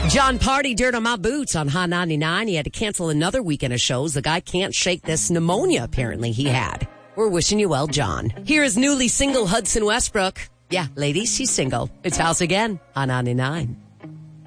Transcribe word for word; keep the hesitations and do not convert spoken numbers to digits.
John Party, Dirt on My Boots on Hot ninety-nine. He had to cancel another weekend of shows. The guy can't shake this pneumonia apparently he had. We're wishing you well, John. Here is newly single Hudson Westbrook. Yeah, ladies, she's single. It's House again on ninety-nine.